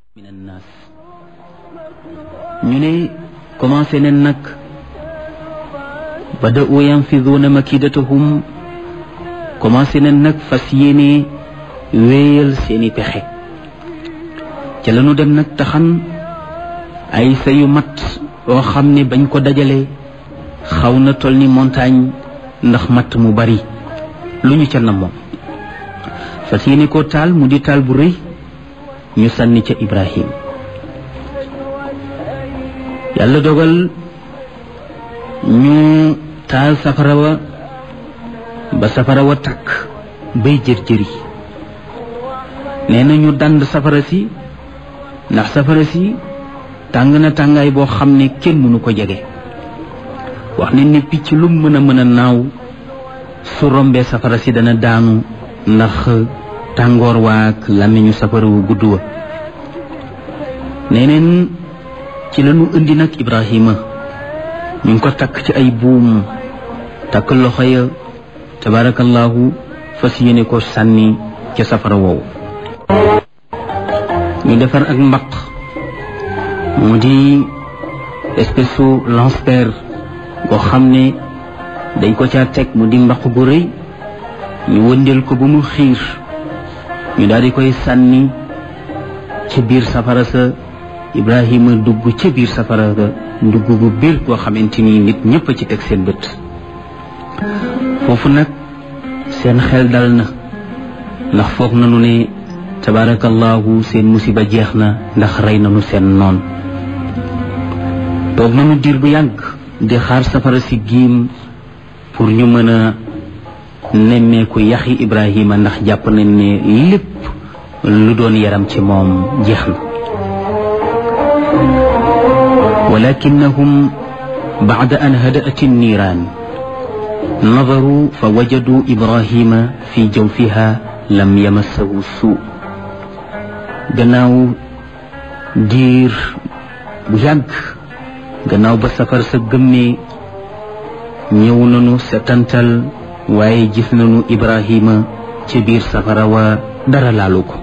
min annaas ñu ne commencé nen nag bada'u yanfiduuna makidatahum commencé nen nag fas yéene wéyal seeni pexe ca lañu dem nag taxan ay sa yu mat yoo xam ne bañ ko dajale xaw na toll ni montagne ndax matt mu bari lu ñu ca namoon fas yéene ko taal mu di taal bu rëy ñu sànni ca Ibrahim yàlla dogal ñu taal safara wa ba safara wa takk bay jër-jëri nee na ñu dand safara si ndax safara si tàng na tàngaay boo xam ne kenn mënu ko jege wax ne ni picc lu mën a naaw su rombee safara si dana daanu ndax tàngoor waak làmmiñu safara wu gudd wa neneen ci lañu indi nag Ibrahima ñu ngi ko takk ci ay buum takk loxo ya tabarakallahu fas yéene ko sànni ca safara woowu ñu defar ak mbaq mu di espèce su lance-pierre boo xam ne dañ ko caa teg mu di mbaq gu rëy ñu wëndeel ko ba mu xiir ñu daal di koy sànni ca biir safara sa Ibrahima dugg ca biir safara sa dugg bu biir koo xamante ni nit ñëpp a ci teg seen bët foofu nag seen xel dal na ndax foog nañu ne tabarakallahu seen musiba jeex na ndax rey nañu seen noon toog nañu diir bu yàgg di xaar safara si giim pour ñu mën a nemmeeku yaxi Ibrahima ndax jàpp nañ ne lépp lu doon yaram ci moom jeex na walakinnahum ba'da an hada'at an-niiraan nazaru fa wajadu Ibrahima fi jawfiha lam yamassahu suu gannaaw diir bu yàgg gannaaw ba safar sa gëmmee ñëw nañu setantal waaye gis nañu Ibrahima ci biir safara wa dara laalu ko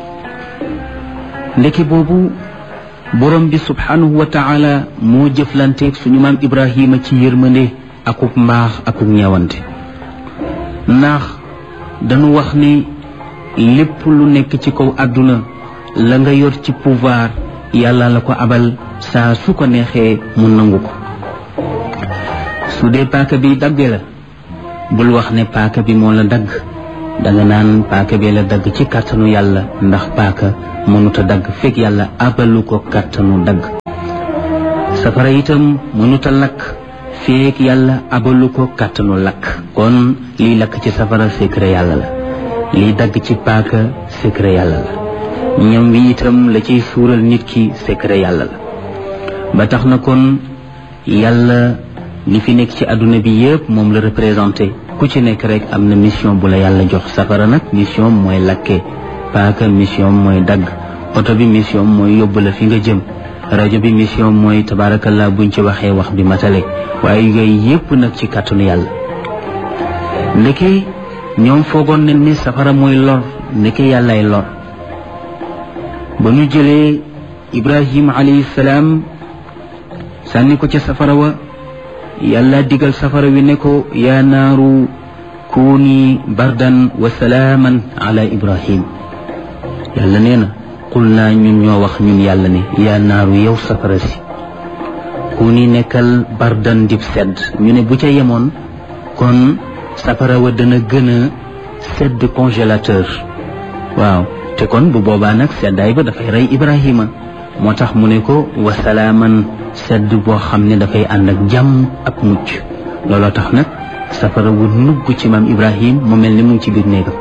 ndeke boobu borom bi subhanahu wa taala moo jëflanteeg suñu maam Ibrahima ci yërmande akuk mbaax akuk ñeewante ndax dañu wax ni lépp lu nekk ci kaw àdduna la nga yor ci pouvoir yàlla la ko abal saa su ko neexee mu nangu ko su dee paaka bi dagge la bul wax ne paaka bi moo la dagg danga naan paaka bi la dagg ci kàttanu yàlla ndax paaka mënuta dagg fekk yàlla abalu ko kàttanu dagg safara itam mënuta lakk fekk yàlla abalu ko kàttanu lakk kon liy lakk ci safara secret yàlla la liy dagg ci paaka secret yàlla la ñam wi itam la ciy suural nit ki secret yàlla la ba tax na kon yàlla li fi nekk ci àdduna bi yëpp moom la représenté ku ci nekk rek am na mission bu la yàlla jox safara nag mission mooy lakke paaka mission mooy dagg oto bi mission mooy yóbbu la fi nga jëm rajo bi mission mooy tabarakallah buñ ci waxee wax bi matale waaye yooyu yëpp nag ci kàttanu yàlla ndeke ñoom foogoon nañ ni safara mooy lor ndeke yàllaay lor ba ñu jëlee Ibrahima alayhi salaam sànni ko ca safara wa yàlla digal safara wi ne ko yaa naaru kuuni bardan wa salaaman ala Ibrahim yàlla nee na qul naa ñun ñoo wax ñun yàlla ne yaa naaru yow safara si kuuni nekkal bardan dib sedd ñu ne bu ca yemoon kon safara wa dana gën a sedd congélateur waaw te kon bu boobaa nag seddaay ba dafay rey Ibrahima moo tax mu ne ko wa salaaman sedd boo xam ne dafay ànd ak jàmm ak mucc looloo tax nag safara wu nugg ci maam Ibrahim mu mel ni mu ngi ci biir néegam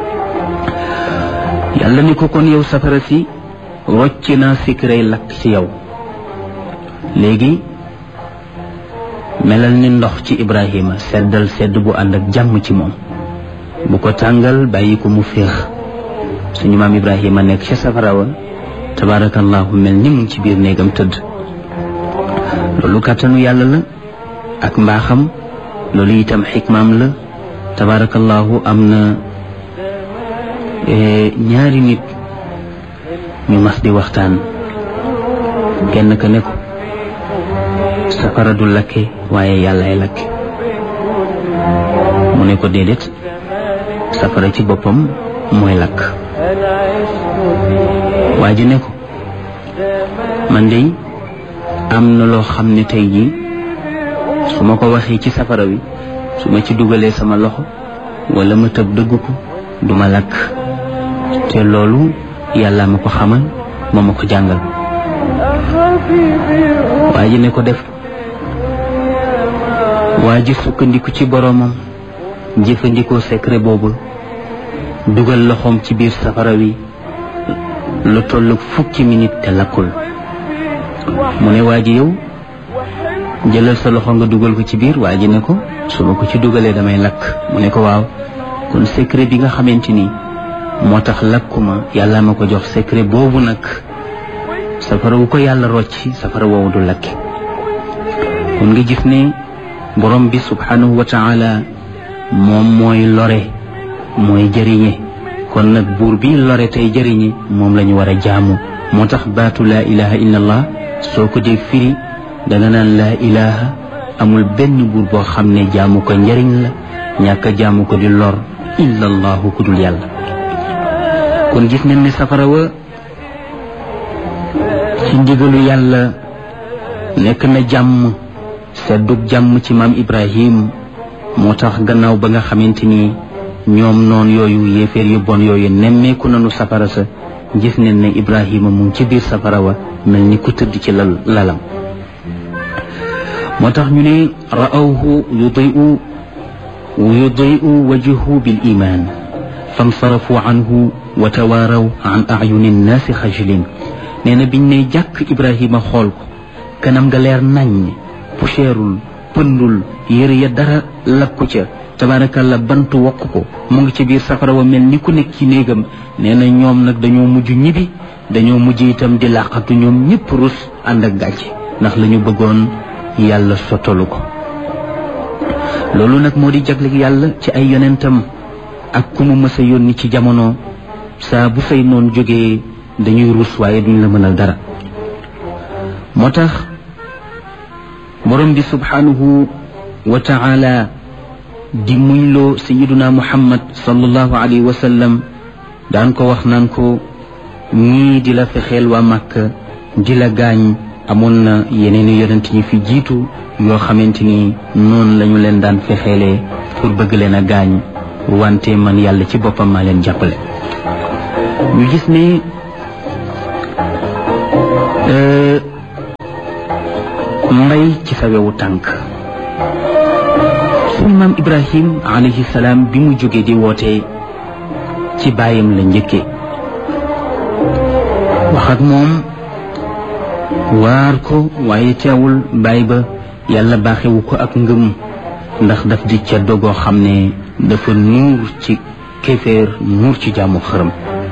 yàlla ni ko kon yow safara si rocc naa sikrey lakk ci yow léegi melal ni ndox ci Ibrahima seddal sedd bu ànd ak jàmm ci moom bu ko tàngal bàyyi ko mu féex suñu maam Ibrahima nekk ca safara wa tabarakallahu mel ni mu ngi ci biir néegam tëdd loolu kàttanu yàlla la ak mbaaxam loolu itam xikmaam la tabarakallahu am na ñaari nit ñu mas di waxtaan kenn ka ne ko safara du lakke waaye yàllaay lakke mu ne ko déedéet safara ci boppam mooy lakk waa ji ne ko man de am na loo xam ne tey jii su ma ko waxee ci safara wi su ma ci dugalee sama loxo wala ma tëb dëgg ko du ma lakk te loolu yàlla ma ko xamal moo ma ko jàngal waa ji ne ko def waa ji sukkandiku ci boroomam jëfandikoo secret boobu dugal loxoom ci biir safara wi lu tollu fukki minute te lakkul mu ne waa ji yow jëlal sa loxo nga dugal ko ci biir waa ji ne ko su ma ko ci dugalee damay lakk mu ne ko waaw kon secret bi nga xamante ni moo tax lakkuma yàlla ma ko jox secret boobu nag safara wu ko yàlla rocci safara woowu du lakke kon nga gis ne borom bi subhanahu wa taala moom mooy lore mooy jëriñe kon nag buur bi lore tey jëriñe moom la ñu war a jaamu moo tax baatu laa ilaha illa allah soo ko dee firi dana naan laa ilaha amul benn buur boo xam ne jaamu ko njëriñ la ñàkk a jaamu ko di lor illa allahu ku dul yàlla kon gis nañ ne safara wa ci ndigalu yàlla nekk na jàmm seddug jàmm ci maam Ibrahim moo tax gannaaw ba nga xamante ni ñoom noon yooyu yéeféer yu bon yooyu nemmeeku nañu safara sa gis nañ ne Ibrahima mu ngi ci biir safara wa mel ni ku tëdd ci lalam moo tax ñu ne ra'awhu yudi'u wajhuhu bil iman fansarafu anhu wa tawaaraw an a'yuni nnaasi xajlin nee na biñ ne jàkk Ibrahima xool ko kanam nga leer naññ poussièreul pëndul yëre ya dara lakku ca tabaarakalla bantu wokk ko mu ngi ci biir safara wa mel ni ku nekk ci néegam nee na ñoom nag dañoo mujj ñibbi dañoo mujj itam di làqatu ñoom ñëpp rus ànd ak gàcce ndax la ñu bëggoon yàlla sottalu ko loolu nag moo di jagleeg yàlla ci ay yonentam ak ku mu mës a yónni ci jamono saa bu say noon jógee dañuy rus waaye duñ la mënal dara moo tax borom bi subhanahu wa taala di muñloo sayiduna muhammad sallallahu alayhi wa sallam daan ko wax naan ko ñii di la fexeel waa Makka di la gaañ amoon na yeneen i yonent ñi fi jiitu yoo xamante ni noonu lañu leen daan fexeelee pour bëgg leen a gaañ wante man yàlla ci boppam maa leen jàppale ñu gis ne mbay ci sa wewu tànk suñu maam Ibrahim alayhi salaam bi mu jógee di woote ci baayam la njëkkee wax ak moom waar ko waaye teewul baay ba yàlla baaxewu ko ak ngëm ndax daf di ca dogoo xam ne dafa nuur ci kéeféer nuur ci jaamu xërëm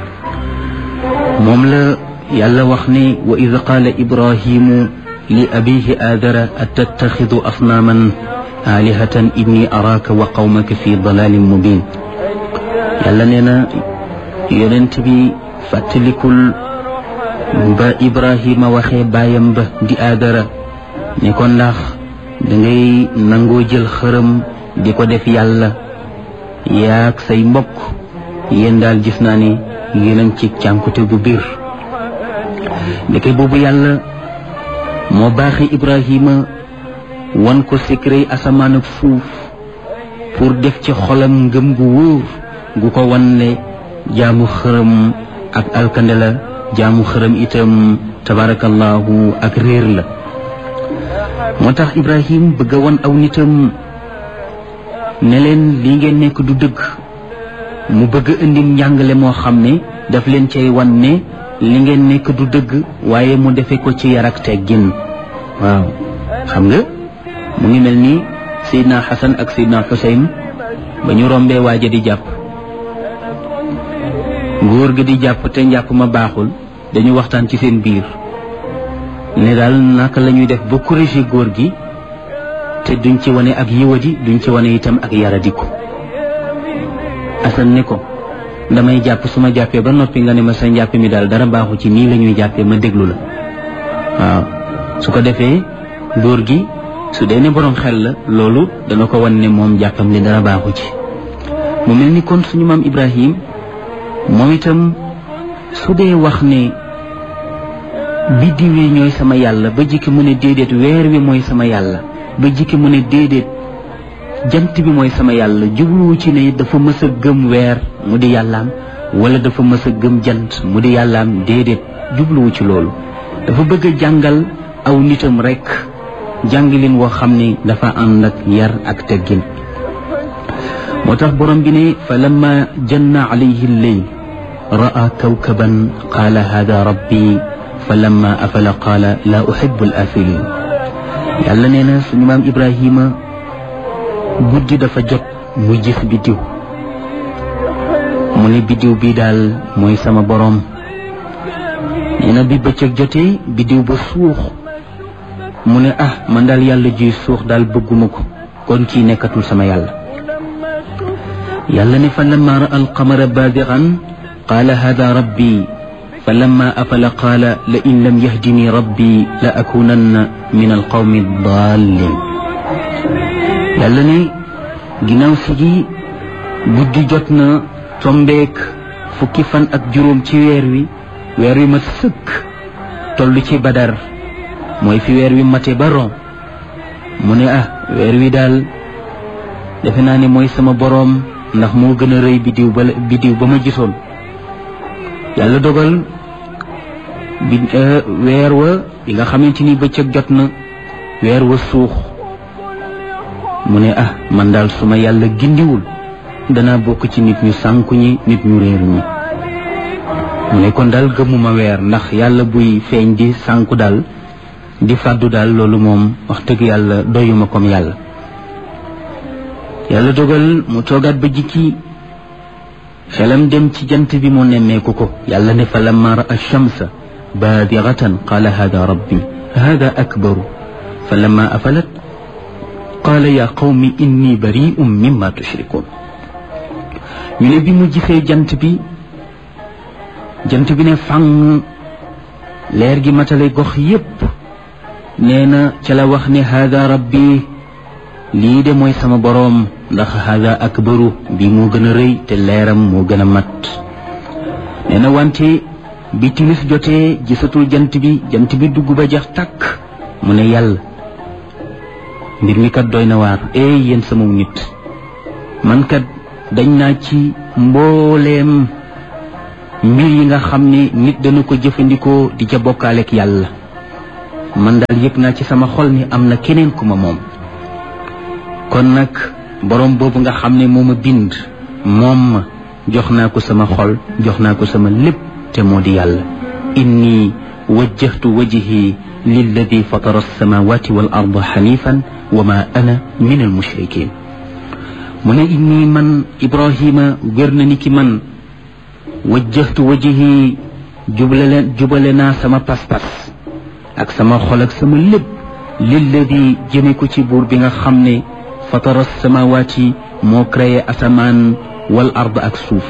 moom la yàlla wax ne wa id qaala ibrahimu li abihi aadara atattaxidu asnaaman aalihatan inni araaka wa qawmaka fi dalalin mubin yàlla nee na yonent bi fàttalikul ba Ibrahima waxee baayam ba di aadara ne ko ndax dangay nangoo jël xërëm di ko def yàlla yaag say mbokk yéen daal gis naa ni yéen ci cànkute bu biir ndeke boobu yàlla moo baaxee Ibrahima wan ko secret asamaan ak suuf pour def ci xolam ngëm gu wóor gu ko wan ne jaamu xërëm ak alkande la jaamu xërëm itam tabarakallahu ak réer la moo tax Ibrahim bëgg a wan aw nitam ne leen lii ngeen nekk du dëgg mu bëgg a indi njàngale moo xam ne daf leen cay wan ne li ngeen nekk du dëgg waaye mu defe ko ci yar ak teggin waaw xam nga mu ngi mel ni Seydina Xasan ak Seydina Xuseyn ba ñu rombee waaja di jàpp góor gi di jàpp te njàpp ma baaxul dañu waxtaan ci seen biir ne daal naka la ñuy def ba corriger góor gi te duñ ci wane ak yiwadi duñ ci wane itam ak yaradiku Asan ne ko damay jàpp su ma jàppee ba noppi nga ne ma sa njàpp mi daal dara baaxu ci nii la ñuy jàppee ma déglu la waaw su ko defee góor gi su dee ne borom xel la loolu dana ko wan ne moom jàppam li dara baaxu ci mu mel ni kon suñu maam Ibrahim moom itam su dee wax ne biddiw yi ñooy sama yàlla ba jikki mu ne déedéet weer wi mooy sama yàlla ba jikki mu ne déedéet jant bi mooy sama yàlla jubluwu ci ne dafa mës a gëm weer mu di yàllaam wala dafa mës a gëm jant mu di yàllaam déedéet jubluwu ci loolu dafa bëgg a jàngal aw nitam rekk jàngalin woo xam ne dafa ànd ak yar ak teggin moo tax borom bi ne fa lamma janna alayhi lleyl ra'a kawkaban qaala hada rabbi fa lamma afala qaala laa uhibbu al afilin yàlla nee na suñu maam Ibrahima guddi dafa jot mu gis biddiw mu ne biddiw bii daal mooy sama boroom nee na bi bëccëg jotee biddiw ba suux mu ne man daal yàlla juy suux daal bëgguma ko kon kii nekkatul sama yàlla yàlla ne fa lamma ra'a alqamara baadigan qaala hada rabbi fa lamma afala qaala la in lam yahdini rabbi la akunanna min alqawmi daalin yàlla ne ginnaaw si gi guddi jot na tombeek fukki fan ak juróom ci weer wi mat sëkk toll ci badar mooy fi weer wi mate ba ron mu ne weer wi daal defe naa ne mooy sama boroom ndax moo gën a rëy biddiw ba ma gisoon yàlla dogal weer wa bi nga xamante ni bëccëg jot na weer wa suux mu ne man daal su ma yàlla gindiwul danaa bokk ci nit ñu sànku ñi nit ñu réer ñi mu ne kon daal gëmuma weer ndax yàlla buy feeñ di sànku daal di fàddu daal loolu moom wax dëgg yàlla doyuma comme yàlla dogal mu toogaat ba jikki xelam dem ci jant bi mu nemmeeku ko yàlla ne fa lamma ra'a shamsa baadiratan qaala hada rabbi hada akbaru fa lamma afalat qaala ya qawmi inni bari'un mimma tushrikun ñu ne bi mu gisee jant bi ne fang leer gi matale gox yépp nee na ca la wax ne hada rabbi lii de mooy sama boroom ndax hada akbaru bi moo gën a rëy te leeram moo gën a mat nee na wante bi timis jotee gisatul jant bi dugg ba jeex tàkk mu ne yàlla mbir mi kat doy na waar yéen sama nit man kat dañ naa ci mbooleem mbir yi nga xam ne nit dana ko jëfandikoo di ca bokkaaleek yàlla man daal yëg naa ci sama xol ni am na keneen ku ma moom kon nag boroom boobu nga xam ne moo ma bind moom ma jox naa ko sama xol jox naa ko sama lépp te moo di yàlla inni wajjahtu wajhi lilladi fatara alsamawati wal arda xanifan wa ma ana min almushrikin mu ne inni man Ibrahima wér na ni ki man wajjahtu wajhi jubale naa sama pas-pas ak sama xol ak sama lépp lilladi jëme ko ci buur bi nga xam ne fatara samawaati moo créé asamaan wal ard ak suuf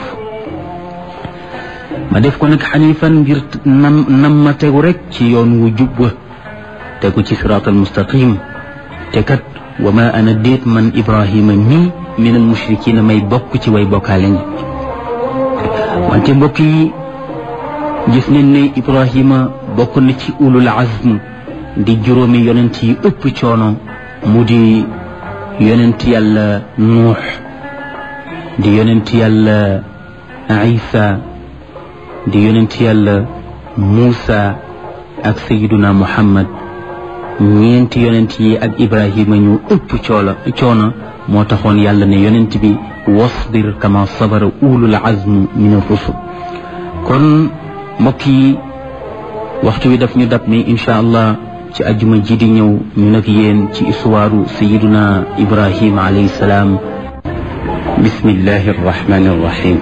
ma def ko nag xanifan ngir nam ma tegu rek ci yoon wu jub wa tegu ci siraatal mustaqim te kat wa ma ana déet man Ibrahima mii min al mushrikiina may bokk ci way bokkaale ñi wante mbokk yi gis nañ ne Ibrahima bokk na ci ulul azm di juróomi yonent yi ëpp coono mu di yonent yàlla Nuux di yonent yàlla Isa di yonent yàlla Muusa ak Sayyiduna Muhammad ñeenti yonent yi ak Ibrahima ñu ëpp coono moo taxoon yàlla ne yonent bi wasbir kama sabara ulul azm min ar-rusul kon mbokk yi waxtu wi daf ñu dab mi incha allah ci ajuma ji di ñëw ñu nag yéen ci histoire sayiduna Ibrahima alayhi salaam bismillahi arrahmani arrahim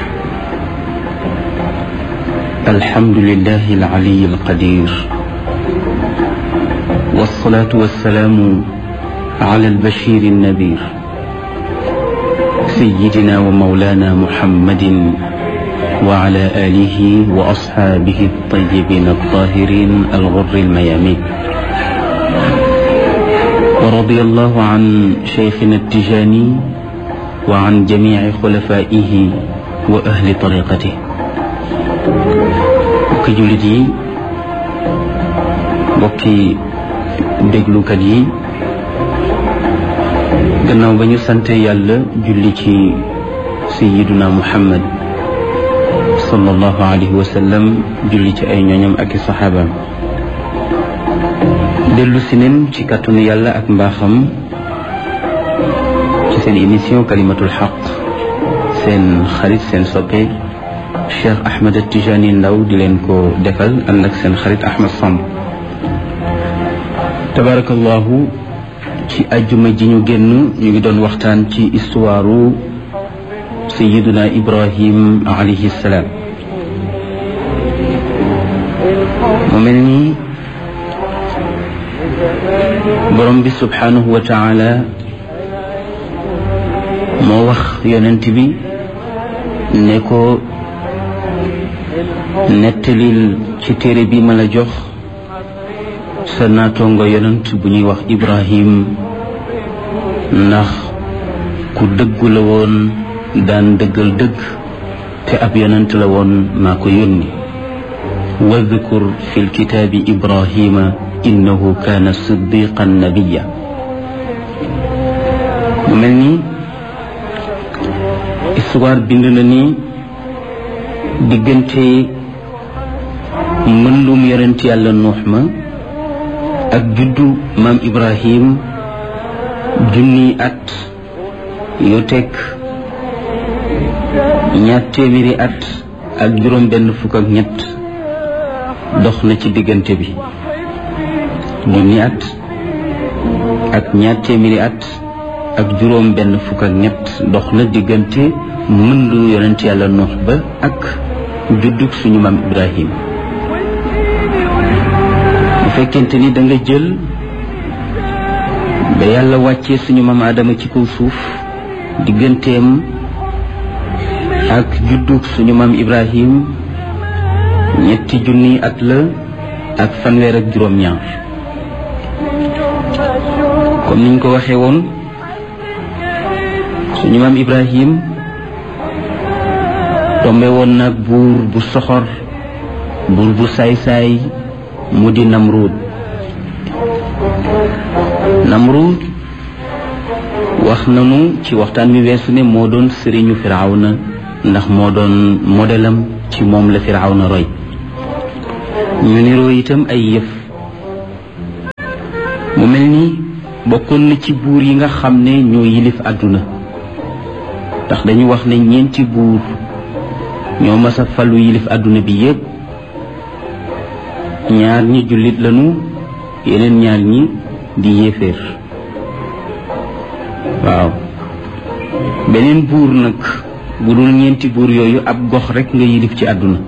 alhamdulillahi alali alqadir والصلاة والسلام على البشير النذير سيدنا ومولانا محمد وعلى آله وأصحابه الطيبين الطاهرين الغر الميامين ورضي الله عن شيخنا التجاني وعن جميع خلفائه وأهل طريقته bokki jullit yi bokki déglukat yi gannaaw ba ñu sante yàlla julli ci sayyiduna Muhammad sallallahu alayhi wa sallam julli ci ay ñooñam ak i saxaabaam dellu si neen ci kàttanu yàlla ak mbaaxam ci seen émission kalimatul xaq seen xarit seen soppe Cheikh Ahmed Tijani Ndaw di leen ko defal ànd ak seen xarit Ahmed Samb tabarakallahu ci ajjuma ji ñu génn ñu ngi doon waxtaan ci histoire sayyiduna Ibrahim alayhi salaam mu mel ni borom bi subhanahu wa taala moo wax yonent bi ne ko nettalil ci téere bi ma la jox sa naatongo yonent bu ñuy wax Ibrahim ndax ku dëggu la woon daan dëggal dëgg te ab yonent la woon maa ko yónni wadkur fi lkitaabi Ibrahima innahu kaana siddiqan nabiyya mu mel ni histoire bind na ni diggante mbëndum yonent yàlla Nuux ma ak juddu maam Ibrahim junni at yu teg ñaar téeméeri at ak juróom benn fukk ak ñett dox na ci diggante bi junni at ak ñaar téeméeri at ak juróom benn fukk ak ñett dox na diggante mëndu yonent yàlla Nuux ba ak juddug suñu maam Ibrahim bu fekkente ni da nga jël ba yàlla wàccee suñu maam Adama ci kaw suuf digganteem ak juddug suñu maam Ibrahim ñetti junni at la ak fanweer ak juróom-ñaar comme niñ ko waxee woon suñu maam Ibrahim tombe woon nag buur bu soxor buur bu saay-saay mu di Namruud wax nanu ci waxtaan mi weesu ne moo doon sëriñu Firawna ndax moo doon modelam ci moom la Firawna roy ñu niroo itam ay yëf mu mel ni bokkoon na ci buur yi nga xam ne ñoo yilif àdduna ndax dañu wax ne ñeenti buur ñoo masa falu yilif àdduna bi yépp ñaar ñi jullit lañu yeneen ñaar ñi di yéeféer waaw beneen buur nag bu dul ñeenti buur yooyu ab gox rekk nga yilif ci àdduna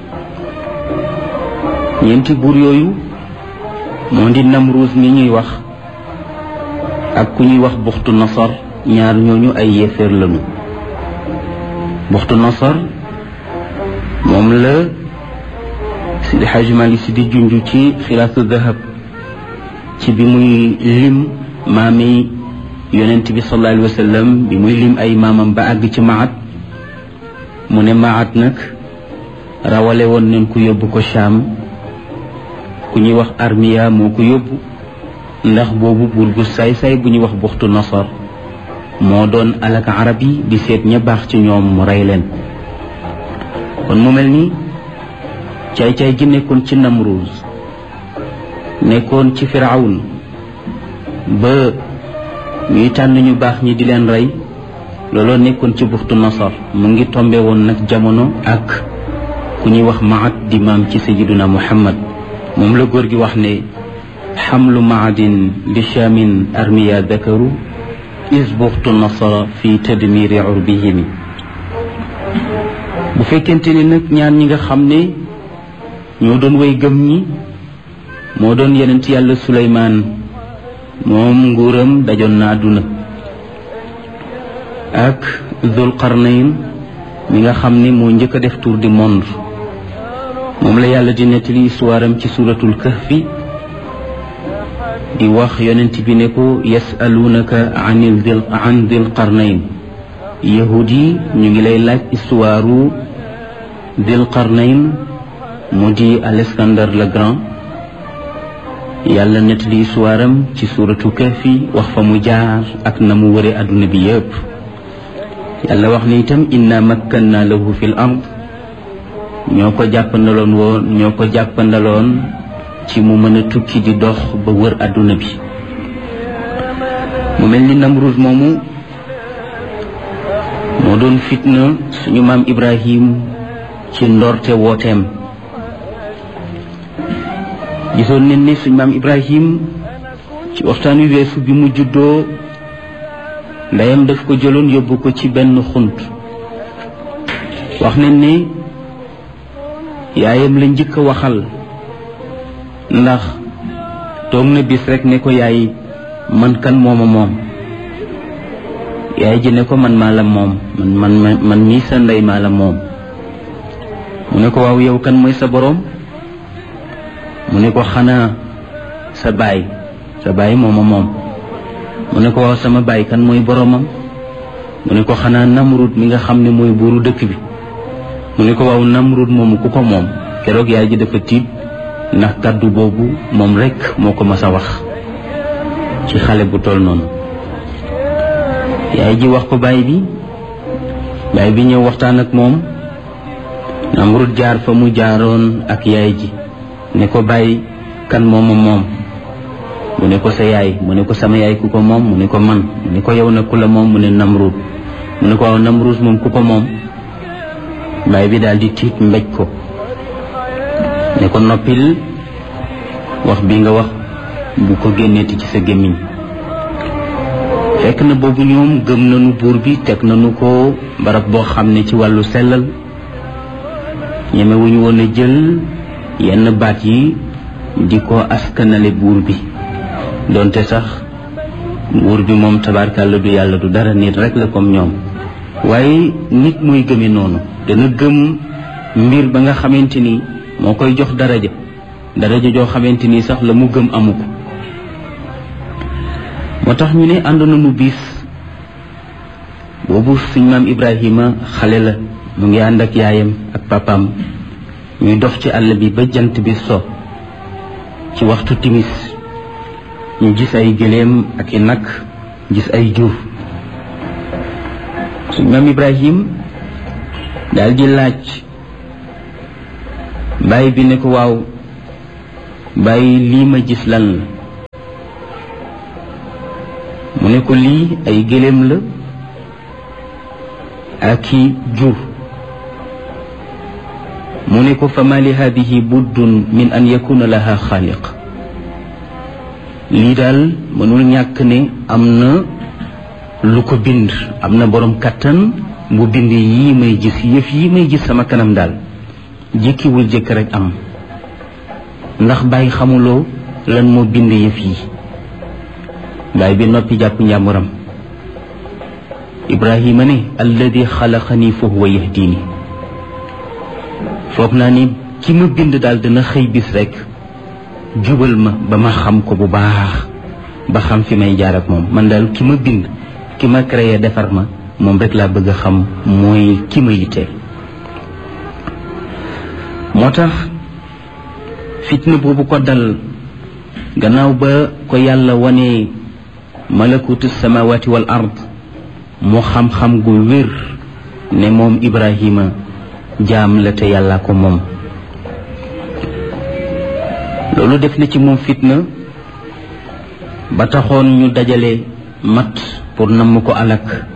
ñeenti buur yooyu moo di Namruus mi ñuy wax ak ku ñuy wax Buxtu Nasar ñaar ñooñu ay yéeféer lañu Buxtu Nasar moom la Sidi Xaaji Maalik Si di junj ci Xilaasu Dahab ci bi muy lim maami yonent bi sallallahu alayhi wa sallam bi muy lim ay maamam ba àgg ci Maat mu ne Maat nag rawale woon nañ ko yóbbu ko Shaam ku ñuy wax Armiya moo ko yóbbu ndax boobu buur bu saay-saay bu ñuy wax Buxtu Nasar moo doon alak arab yi di seet ña baax ci ñoom mu rey leen kon mu mel ni caay-caay gi nekkoon ci Namruuz nekkoon ci Firawn ba ñuy tànn ñu baax ñi di leen rey looloo nekkoon ci Buxtu Nasar mu ngi tombe woon nag jamono ak ku ñuy wax Maat di maam ci sayyiduna Muhammad moom la góor gi wax ne xamlu maadin li Shaamin armiya dakaru is Buxtu Nasara fi tadmiri urbihimi bu fekkente ni nag ñaan ñi nga xam ne ñoo doon way gëm ñi moo doon yonent yàlla Suleymaan moom nguuram dajoon na àdduna ak Zul Qarnayn mi nga xam ne moo njëkk a def tour du monde moom la yàlla di nettali histoire am ci suratul kahfi di wax yonent bi ne ko yasalunaka an dil qarnayn yahud yi ñu ngi lay laaj histoire dil qarnayn mu di Alexandre le Grand yàlla nettali histoire am ci suratul kahfi wax fa mu jaar ak na mu wëre adduna bi yépp yàlla wax ni itam inna makkanna lahu fil ard ñoo ko jàppandaloon ci mu mën a tukki di dox ba wër adduna bi mu mel ni Namrud moomu moo doon fitna suñu maam Ibrahim ci ndorte wooteem gisoon nañ ne suñu maam Ibrahim ci waxtaan wi weesu bi mu juddoo ndeyam daf ko jëloon yóbbu ko ci benn xunt wax nañ ne yaayam la njëkk a waxal ndax toog na bis rek ne ko yaay man kan mooma moom yaay ji ne ko man maa la moom man mii sa ndey maa la moom mu ne ko waaw yow kan mooy sa boroom mu ne ko xanaa sa baay mooma moom mu ne ko waaw sama baay kan mooy boroomam mu ne ko xanaa Namrud mi nga xam ne mooy buuru dëkk bi mu ne ko waaw Namrud moomu ku ko moom keroog yaay ji dafa tiit ndax kàddu boobu moom rekk moo ko mas a wax ci xale bu toll noonu yaay ji wax ko baay bi ñëw waxtaan ak moom Namrud jaar fa mu jaaroon ak yaay ji ne ko baay kan mooma moom mu ne ko sa yaay mu ne ko sama yaay ku ko moom mu ne ko man mu ne ko yow na ku la moom mu ne Namrud mu ne ko waaw Namrud moom ku ko moom baay bi daal di tiit mbéj ko ne ko noppil wax bi nga wax bu ko génneeti ci sa gémmiñ fekk na boobu ñoom gëm nañu buur bi teg nañu ko barab boo xam ne ci wàllu sellal ñemewuñu woon a jël yenn baat yi di ko askanale buur bi donte sax buur bi moom tabaarkàlla du yàlla du dara nit rek la comme ñoom waaye nit mooy gëme noonu dana gëm mbir ba nga xamante ni moo koy jox daraja joo xamante ni sax la mu gëm amu ko moo tax ñu ne ànd nañu bis boobu suñ maam Ibrahima xale la mu ngi ànd ak yaayam ak papaam ñuy dox ci àll bi ba jant bi so ci waxtu timis ñu gis ay gëléem ak i nag gis ay jur suñ maam Ibrahim daal di laaj baay bi ne ko waaw baay lii ma gis lan la mu ne ko lii ay gëléem la ak i jur mu ne ko fama li hadihi buddun min an yakuna laha xaaliq lii daal mënul ñàkk ne am na lu ko bind am na boroom kàttan bu bind yii may gis yëf yi may gis sama kanam daal jékkiwul jëkk rek am ndax bàyyi xamuloo lan moo bind yëf yi baay bi noppi jàpp njàmburam Ibrahima ne alladi xalaqani fa huwa yahdini foog naa ni ki ma bind daal dina xëy bis rek jubal ma ba ma xam ko bu baax ba xam fi may jaar ak moom man daal ki ma bind ki ma créé defar ma moom rek laa bëgg a xam mooy ki ma yitteel moo tax fitna boobu ko dal gannaaw ba ko yàlla wane malakutu samawati wal ard mu xam-xam gu wér ne moom Ibrahima jaam la te yàlla ko moom loolu def na ci moom fitna ba taxoon ñu dajale mat pour namm ko alak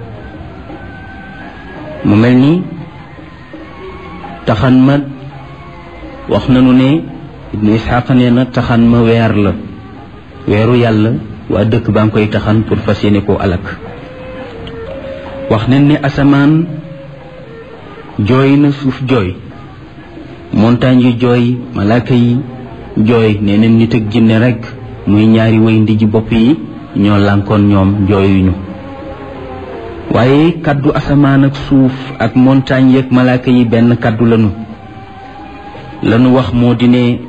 mu mel ni taxan ma wax nañu ne Ibnu Isxaaq nee na taxan ma weer la weeru yàlla waa dëkk baa ngi koy taxan pour fas yéene koo alak wax nañ ne asamaan jooy na suuf jooy montagne yu jooy malaaka yi jooy nee na nit ak jinne rekk muy ñaari way ndiji bopp yi ñoo lànkoon ñoom jooyuñu waaye kaddu asamaan ak suuf ak montagne yeeg malaaka yi benn kaddu lanu wax moo di ne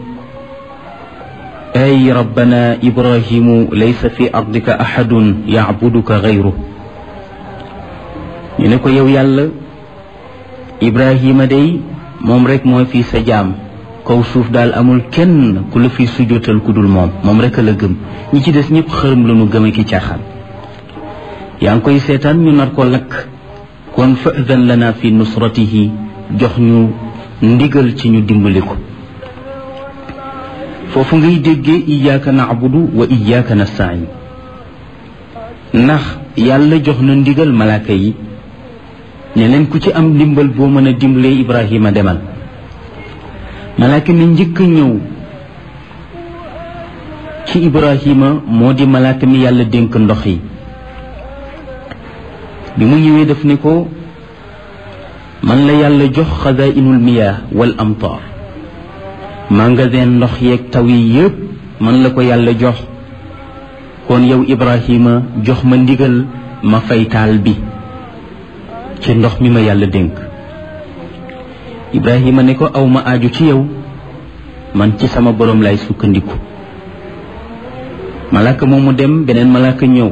ay rabbana ibrahimu laysa fi ardika ahadun yacbuduka gayru ñu ne ko yow yàlla ibrahima day moom rek mooy fii sa jaam kaw suuf daal amul kenn ku la fi sujjóotal ku dul moom rek la gëm ñi ci des ñëpp xërëm la ñu gëm ak i caaxaan yaa ngi koy seetaan ñu nar ko lakk kon fa'dan lana fi nusratihi jox ñu ndigal ci ñu dimbali ko foofu ngay déggee iyyaka na'budu wa iyyaka nasta'in ndax yàlla jox na ndigal malaaka yi ne leen ku ci am ndimbal boo mën a dimbalee ibrahima demal malaaka mi njëkk a ñëw ci ibrahima moo di malaaka mi yàlla dénk ndox yi bi mu ñëwee daf ne ko man la yàlla jox xazainul miyaah wal amtaar magasin ndox yeeg taw yi yëpp man la ko yàlla jox kon yow ibrahima jox ma ndigal ma fay taal bi ci ndox mi ma yàlla dénk ibrahima ne ko aw ma aaju ci yow man ci sama borom lay sukkandiku malaaka moomu dem beneen malaaka ñëw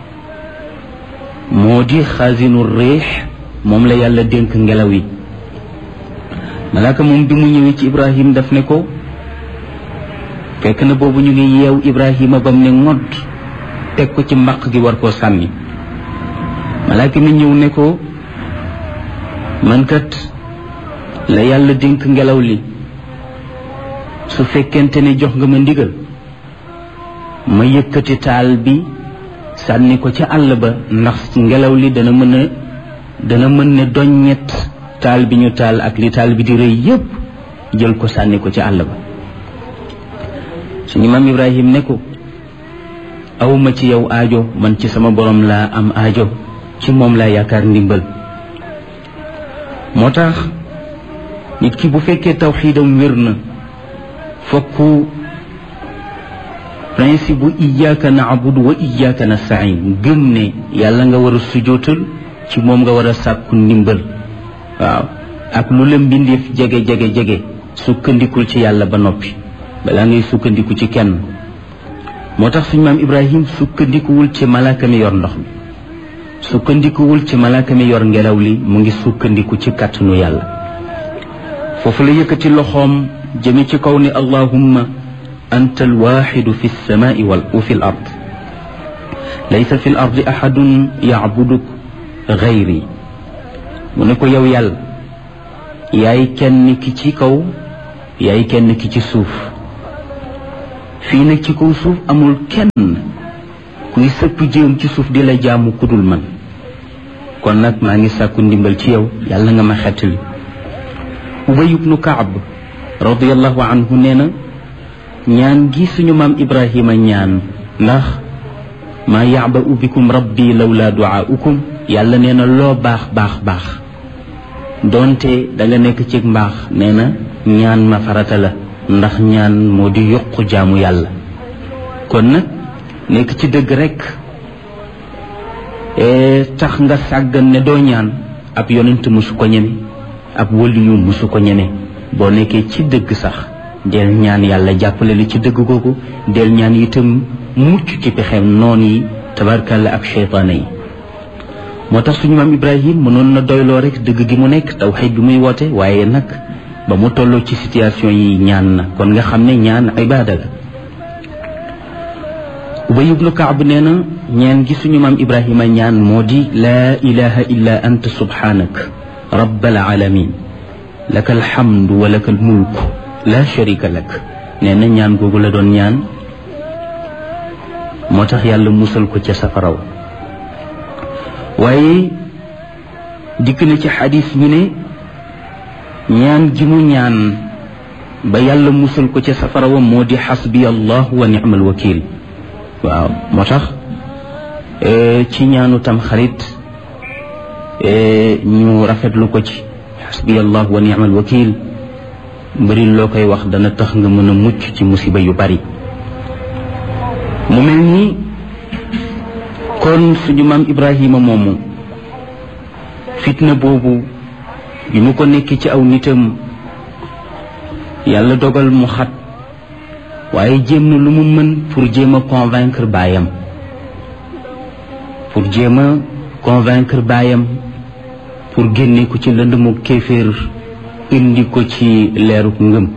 moo di xaasinu réex moom la yàlla dénk ngelaw yi malaaka moom bi mu ñëwee ci ibrahim daf ne ko fekk na boobu ñu ngi yeew ibrahima bam ne ngodd teg ko ci mbaq gi war koo sànni malaaka mi ñëw ne ko man kat la yàlla dénk ngelaw li su fekkente ne jox nga ma ndigal ma yëkkati taal bi sànni ko ca àll ba ndax ngelaw li dana mën ne doññet taal bi ñu taal ak li taal bi di rëy yépp jël ko sànni ko ca àll ba suñu maam ibrahim ne ko awma ci yow aajo man ci sama borom laa am aajo ci moom laa yaakaar ndimbal moo tax nit ki bu fekkee tawxiidam wér na fokk principe bu iyyaka na'budu wa iyyaka nasta'in gëm ne yàlla nga war a sujootal ci moom nga war a sàkku ndimbal waaw ak lu la mbindeef jege sukkandikul ci yàlla ba noppi balaa ngay sukkandiku ci kenn moo tax suñu maam ibrahim sukkandikuwul ci malaaka mi yor ndox mi sukkandikuwul ci malaaka mi yor ngelaw li mu ngi sukkandiku ci kàttanu yàlla foofu la yëkkati loxoom jëme ci kaw ne allahumma anta alwaxidu fi lsamai wa fi l ard laysa fi l ardi axadun yacbuduk gayri mu ne ko yow yàlla yaay kenn ki ci kaw yaay kenn ki ci suuf fii nag ci kaw suuf amul kenn kuy sëpp jéem ci suuf di la jaamu kudul man kon nag maa ngi sàkku ndimbal ci yow yàlla nga ma xettali Ubay ibnu Kaab radiyallahu anhu nee na ñaan gi suñu maam ibrahima ñaan ndax maa ya'ba'u bikum rabbi lawla du'aa'ukum yàlla nee na loo baax doonte da nga nekk ci mbaax nee na ñaan ma farata la ndax ñaan moo di yokku jaamu yàlla kon nag nekk ci dëgg rek tax nga sàggan ne doo ñaan ab yonent musu ko ñeme ab waliyu musu ko ñeme boo nekkee ci dëgg sax del ñaan yàlla jàppale li ci dëgg googu del ñaan itam mucc ci pexeem noon yi tabarkalla ak cheytaane yi moo tax suñu maam ibrahim mënoon na doyloo rek dëgg gi mu nekk tawxiid bi muy woote waaye nag ba mu tolloo ci situation yi ñaan na kon nga xam ne ñaan ibaada la Ubay ibnu Kaab nee na ñaan gi suñu maam ibrahima ñaan moo di laa ilaha illa anta subhanak rabbal alamin laka alhamdu wa laka almulku la sharika lak nee na ñaan googu la doon ñaan moo tax yàlla musal ko ca safaraw waaye dikk na ci xadis ñu ne ñaan gi mu ñaan ba yàlla musal ko ca safarawa moo di xasbiya allah wa ni'mal wakil waaw moo tax ci ñaanu tam xarit ñu rafetlu ko ci xasbiya allah wa ni'mal wakil mbëri loo koy wax dana tax nga mën a mucc ci musiba yu bari mu mel ni kon suñu maam ibrahima moomu fitna boobu bi mu ko nekk ci aw nitam yàlla dogal mu xat waaye jéem na lu mu mën pour jéem a convaincre baayam pour génne ko ci lëndëmu kéeféer indi ko ci leeruk ngëm.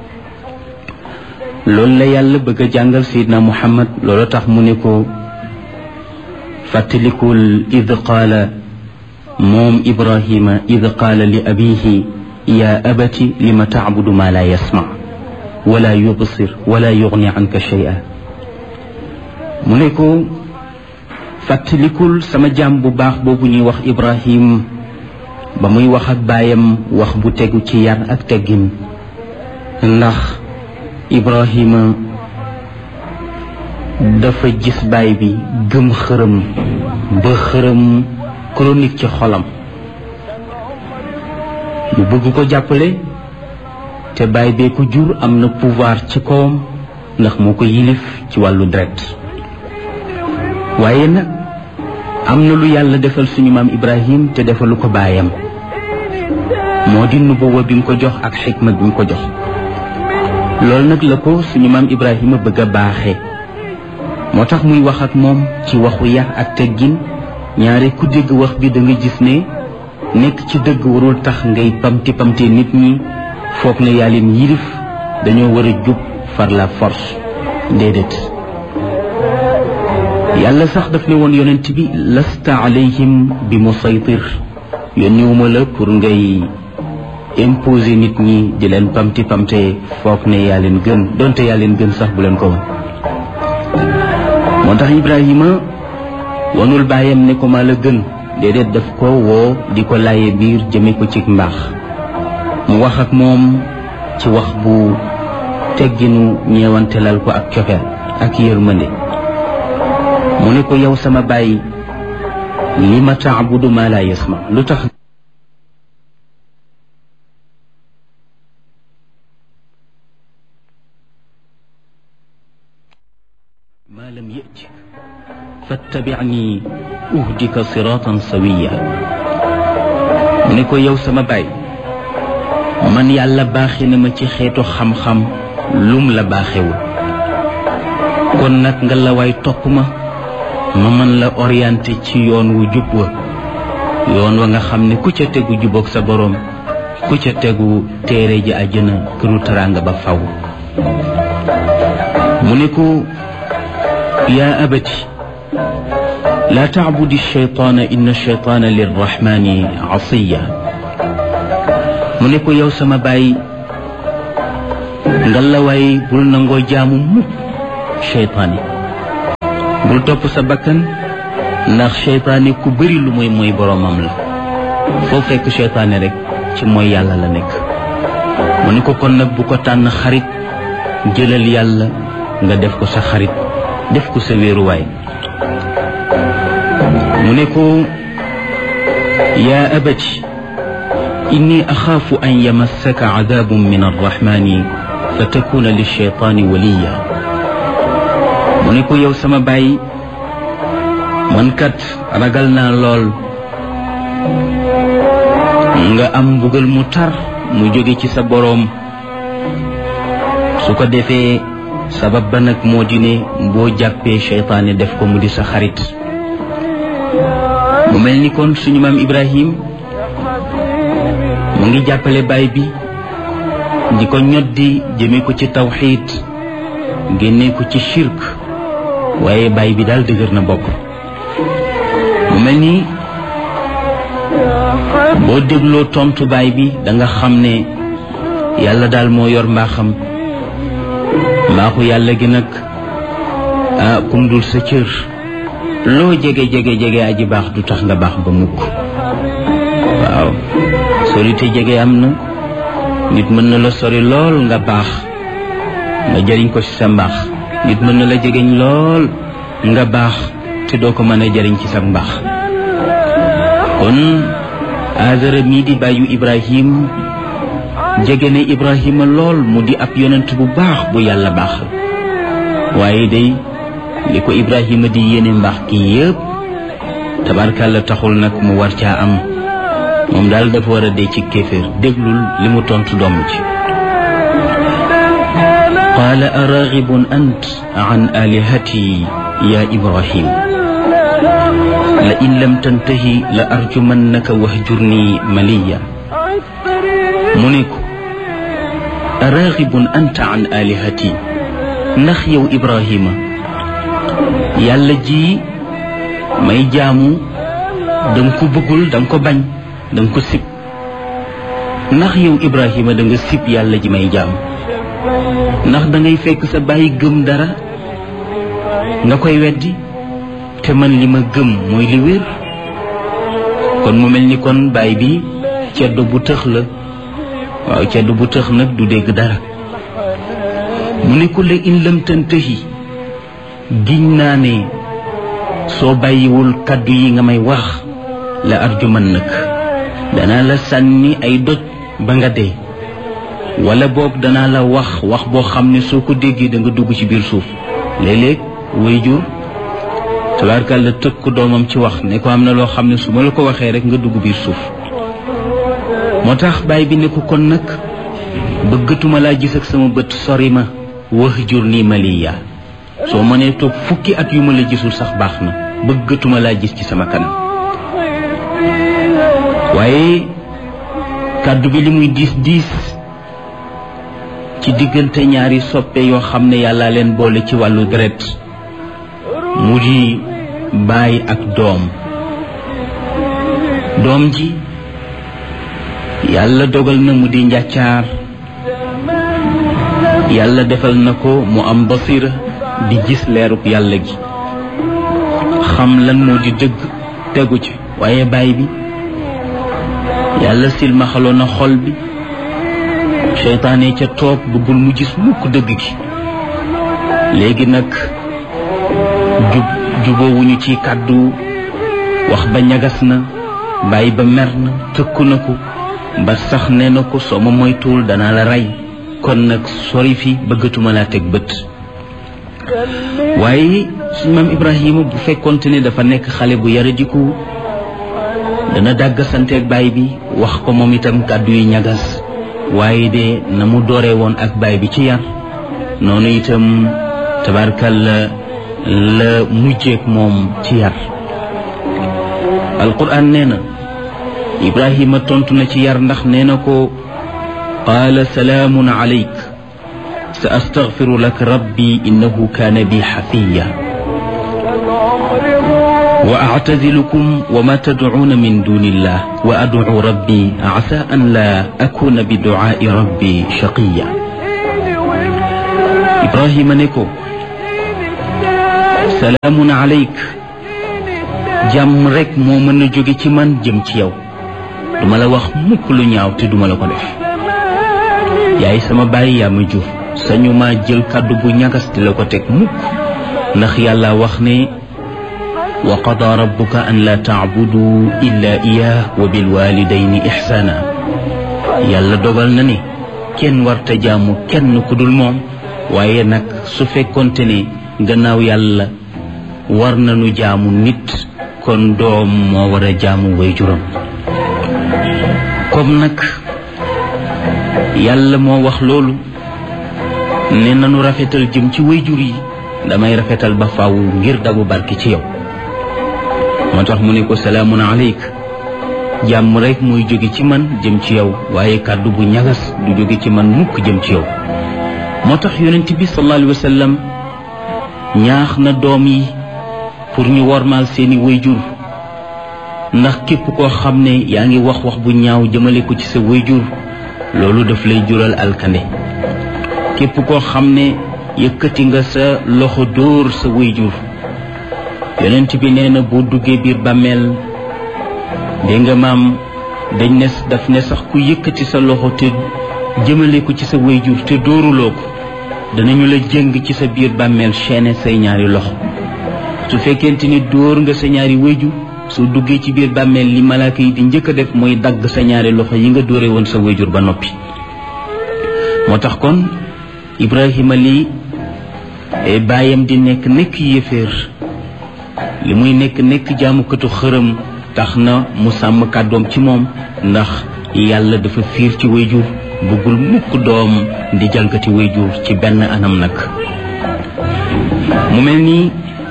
loolu la yàlla bëgg a jàngal Seydina Muhammad loolu tax mu ne ko fàttalikul id qaala moom Ibrahima id qaala li abihi yaa abati lima tacbudu maa laa yasmac wala yubsir wala yugni anka shay'a. mu ne ko fàttalikul sama jaam bu baax boobu ñuy wax Ibrahim ba muy wax ak baayam wax bu tegu ci yar ak teggin, ndax Ibrahima dafa gis baay bi gëm xërëm ba xërëm chronique ci xolam mu bëgg ko jàppale te baay bee ko jur am na pouvoir ci kawam ndax moo ko yilif ci wàllu deret. waaye nag am na lu yàlla defal suñu maam Ibrahim te defalu ko baayam, moo di nubuwa bi mu ko jox ak xikma bi mu ko jox. loolu nag la ko suñu maam Ibrahima bëgg a baaxee, moo tax muy wax ak moom ci waxu yar ak teggin. ñaare ku dégg wax bi da nga gis ne nekk ci dëgg warul tax ngay pamti nit ñi foog ne yaa leen yilif, dañoo war a jub par la force. déedéet, yàlla sax daf ne woon yonent bi lasta alayhim bi musaytir, yónniwuma la pour ngay imposer nit ñi di leen pamte foog ne yaa leen gën, donte yaa leen gën sax bu leen ko wan. moo tax Ibrahima wanul baayam ne ko maa la gën, déedéet daf ko woo di ko laaye biir jëme ko ci mbaax. mu wax ak moom ci wax bu tegginu ñeewantelal ko ak cofeel ak yërmande. mu ne ko yow sama baay li ma taabudu maa laa yasma, lu tax maa lam yëti fattabi'ni uhdika siratan sawiya. mu ne ko yow sama baay man yàlla baaxe na ma ci xeetu xam-xam lum la baaxewul, kon nag nga la waay topp ma mën la orienté ci yoon wu jub wa, yoon wa nga xam ne ku ca tegu jubóog sa boroom, ku ca tegu téere ji àjjana këru teraanga ba faw. mu ne ko yaa abati laa taabudi shaytaana inna shaytaana lirrahmani asiya. mu ne ko yow sama baay ngalawaay bul nangoo jaamu mukk shaytaani, bul topp sa bakkan, ndax shaytaani ku bëri lu mooy boroomam la. foo fekk shaytaani rek ci mooy yàlla la nekk. mu ne ko kon nag bu ko tànn xarit, jëlal yàlla nga def ko sa xarit, def ko sa wéeruwaay. mu ne ko yaa abati inni axaafu an yamassaka cadaabun min arrahmani fa takuna lilcheytaani waliya. mu ne ko yow sama baay man kat ragal naa lool nga am mbugal mu tar mu jóge ci sa boroom, su ko defee sabab ba nag moo di ne boo jàppee cheytaane def ko mu di sa xarit. mu mel ni kon suñu maam Ibrahim mu ngi jàppale baay bi di ko ñoddi jëme ko ci tawxiid, génne ko ci shirk, waaye baay bi daal dëgër na bopp. mu mel ni boo dégloo tontu baay bi da nga xam ne yàlla daal moo yor mbaaxam. mbaaxu yàlla gi nag kum dul sa cër loo jege aji baax du tax nga baax ba mukk. waaw sori te jege am na, nit mën na la sori lool nga baax nga jëriñ ko ci sa mbaax, nit mën na la jegeñ lool nga baax te doo ko mën a jëriñ ci sa mbaax. kon Aazara mii di bàyyu Ibrahim jege ne Ibrahima lool mu di ab yonent bu baax bu yàlla baaxal, waaye day li ko Ibrahima di yéene mbaax gi yépp tabarkàlla taxul nag mu war caa am moom daal dafa war a dee ci kéeféer. déglul li mu tontu doom ji. qaala araagibun ant an alihati ya Ibrahim la in lam tantahi la arjumannaka wahjurni maliya. mu ne ko araagibun anta an alihati, ndax yow Ibrahima yàlla ji may jaamu danga ko bëggul, danga ko bañ, danga ko sib. ndax yow Ibrahima danga sib yàlla ji may jaamu? ndax dangay fekk sa bàyyi gëm dara nga koy weddi, te man li ma gëm mooy li wér. kon mu mel ni kon baay bi ceddo bu tëx la. waaw ceddo bu tëx nag du dégg dara. mu ne ko la in lam tantahi, giñ naa ne soo bàyyiwul kaddu yi nga may wax la arjuman nag danaa la sànni ay doj ba nga dee, wala boog danaa la wax wax boo xam ne soo ko déggee da nga dugg ci biir suuf. léeg-léeg waajur tabaarkalla tëkk ko doomam ci wax ne ko am na loo xam ne su ma la ko waxee rek nga dugg biir suuf. moo tax baay bi ne ko kon nag bëggatuma laa gis ak sama bët, sori ma, wahjurni maliya. soo mënee toog fukki at yu ma la gisul sax baax na, bëggatuma laa gis ci sama kanam. waaye kàddu bi li muy diis diis ci diggante ñaari soppe yoo xam ne yàlla leen boole ci wàllu deret, mu di baay ak doom. doom ji yàlla dogal na mu di njàccaar, yàlla defal na ko mu am basira di gis leeruk yàlla gi, xam lan moo di dëgg tegu ci. waaye baay bi yàlla silmaxaloon na xol bi, seytaane ca toog bëggul mu gis mukk dëgg gi. léegi nag jubóowuñu ci kàddu, wax ba ñagas na, baay ba mer na, tëkku na ko ba sax nee na ko soo ma moytuwul danaa la rey, kon nag sori fi, bëggatuma laa teg bët. waaye suñu maam Ibrahima bu fekkonte ne dafa nekk xale bu yaradiku, dana dàgg santeeg baay bi, wax ko moom itam kàddu yi ñagas. waaye de na mu dooree woon ak baay bi ci yar, noonu itam tabarkalla la mujjeek moom ci yar. alquran nee na Ibrahima tontu na ci yar, ndax nee na ko qaala salaamun alayk sa astaghfiru laka rabbi innahu kaana bi xafiya wa a'tazilukum wa ma tad'uuna min dunillah wa ad'u rabbi asa an la akuna bi du'aa'i rabbi shaqiya. Ibrahima ne ko salaamun alayk, jàmm rek moo mën a jóge ci man jëm ci yow. duma la wax mukk lu ñaaw te duma la ko def. yaay sama baay, yaa ma jur, sañu ma jël kàddu bu ñagas di la ko teg mukk, ndax yàlla wax ne wa qadaa rabbuka an la ta'budu illa iyyah wa bil walidayni ihsana. yàlla dogal na ne kenn warta jaamu kenn ku dul moom, waaye nag su fekkonte ne gannaaw yàlla war nañu jaamu nit, kon doom moo war a jaamu waajuram. comme nag yàlla moo wax loolu ne nanu rafetal jëm ci waajur yi, damay rafetal ba faaw ngir dagu barke ci yow. moo tax mu ne ko salaamun aleyk, jàmm rek mooy jóge ci man jëm ci yow, waaye kàddu bu ñagas du jóge ci man mukk jëm ci yow. moo tax yonent bi sallallahu alayhi wa sallam ñaax na doom yi pour ñu wormaal seeni waajur, ndax képp koo xam ne yaa ngi wax wax bu ñaaw jëmale ko ci sa waajur, loolu daf lay jural alkande. képp koo xam ne yëkkati nga sa loxo dóor sa waajur, yonent bi nee na boo duggee biir bàmmeel, dégg nga maam, dañ ne daf ne sax ku yëkkati sa loxo te jëmale ko ci sa waajur te dóoruloo ko, danañu la jëng ci sa biir bàmmeel chaîne say ñaari loxo. su fekkente ni dóor nga sa ñaari waajur, soo duggee ci biir bàmmeel li malaaka yi di njëkk a def mooy dagg sa ñaari loxo yi nga dóore woon sa waajur ba noppi. moo tax kon Ibrahima lii baayam di nekk yéeféer, li muy nekk jaamukatu xërëm, tax na mu sàmm kàddoom ci moom ndax yàlla dafa fiir ci wayjur bëggul mukk doom di jalgati wayjur ci benn anam nag mu mel ni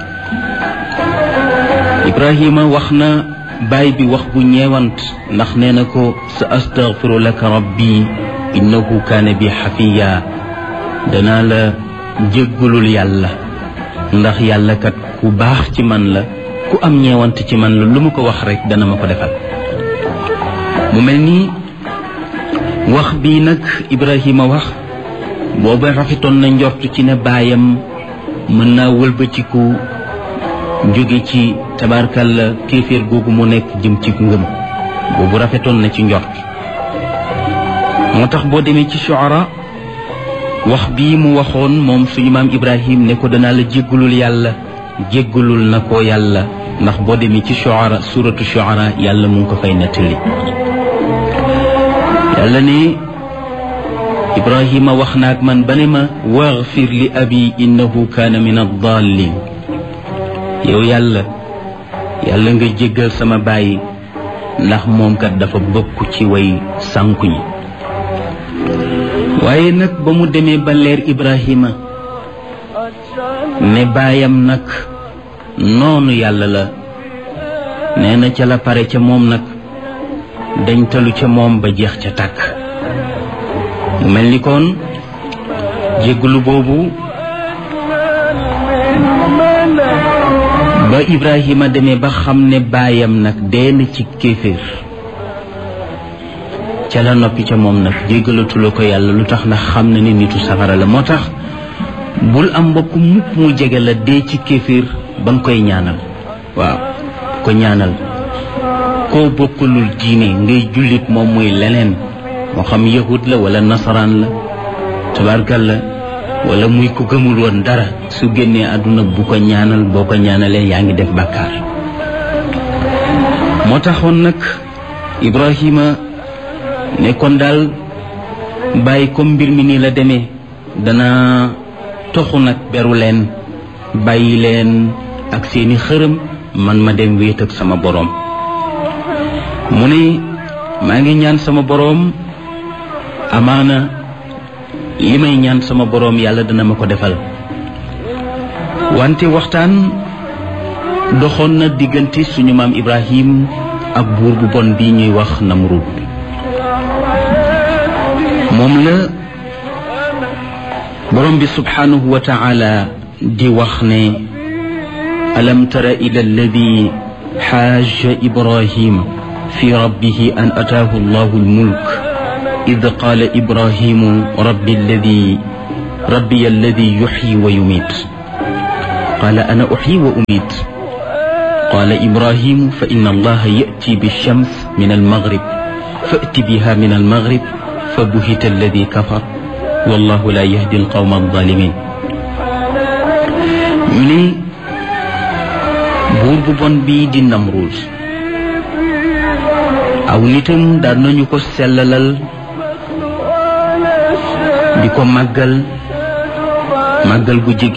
Ibrahima wax na baay bi wax bu ñeewant ndax nee na ko sa astaghfiru laka rabbi innahu kaana bi xafiya danaa la jéggulul yàlla ndax yàlla kat ku baax ci man la ku am ñeewant ci man la lu ma ko wax rekk dana ma ko defal mu mel ni wax bii nag Ibrahima wax booba rafetoon na njort ci ne baayam mën naa wëlbatiku jóge ci tabarkalla kéeféer googu mu nekk jëm ci ngëm boobu rafetoon na ci njort moo tax boo demee ci Shuara wax bii mu waxoon moom suñu maam Ibrahim ne ko danaa la jéggulul yàlla jéggulul na ko yàlla ndax boo demee ci Shuara suratu Shuara yàlla mu ngi ko fay nettali yàlla ne Ibrahima wax na ak man ba ne ma waghfir li abi innahu kaana min ad-dallin yow yàlla nga jéggal sama baay ndax moom kat dafa bokk ci way sànku ñi waaye nag ba mu demee ba leer Ibrahima ne baayam nag noonu yàlla la nee na ca la pare ca moom nag dañ talu ca moom ba jeex ca tàkk mu mel ni kon jéggalu boobu ba Ibrahima demee ba xam ne baayam nag dee na ci kéeféer ca la noppi ca moom nag jéggalatula ko yàlla lu tax ndax xam na ni nitu safara la moo tax bul am mbokk mukk mu jege la dee ci kéeféer ba nga koy ñaanal waaw ko ñaanal koo bokkulul diine ngay jullit moom muy leneen moo xam yahud la wala nasaraan la tabarkalla wala muy ku gëmul woon dara su génnee àdduna bu ko ñaanal boo ko ñaanalee yaa ngi def bàkkaar moo taxoon nag Ibrahima ne kon daal bàyyi comme mbir mi nii la demee dana toxu nag beru leen bàyyi leen ak seeni xërëm man ma dem wéet ak sama boroom mu ne maa ngi ñaan sama boroom amaana li may ñaan sama boroom yàlla dana ma ko defal wante waxtaan doxoon na diggante suñu maam Ibrahim ak buur bu bon bi ñuy wax Namrud moom la boroom bi subhanahu wa ta'ala di wax ne alam tara ila alladi xaaja Ibrahim fi rabbihi an ataahu allahu almulk إذ قال إبراهيم ربي الذي يحيي ويميت قال أنا أحيي وأميت قال إبراهيم فإن الله يأتي بالشمس من المغرب فأت بها من المغرب فبهت الذي كفر والله لا يهدي القوم الظالمين من buur bu bon bii di Namruud aw nitam daan nañu ko sellalal di ko màggal bu jege